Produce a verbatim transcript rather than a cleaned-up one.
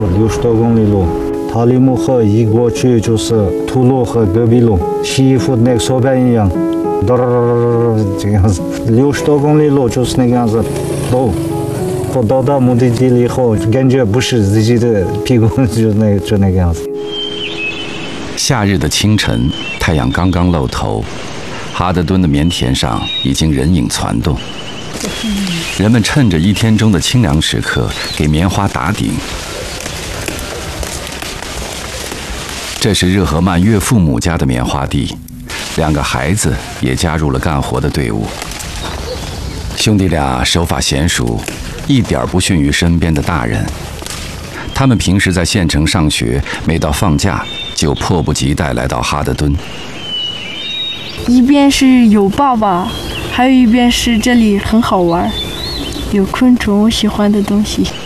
六十多公里路，塔里木河一过去就是吐鲁河戈壁路，洗衣服那个手板一样，嘚这个样子，六十多公里路就是那个样子，走。我到达目的地了以后，感觉不是自己的屁股，就那就那个样子。 夏日的清晨，太阳刚刚露头，哈德敦的棉田上已经人影攒动。人们趁着一天中的清凉时刻，给棉花打顶。这是热河曼岳父母家的棉花地，两个孩子也加入了干活的队伍。兄弟俩手法娴熟，一点不逊于身边的大人。他们平时在县城上学，每到放假就迫不及待来到哈德敦。 一边是有爸爸，还有一边是这里很好玩，有昆虫，我喜欢的东西。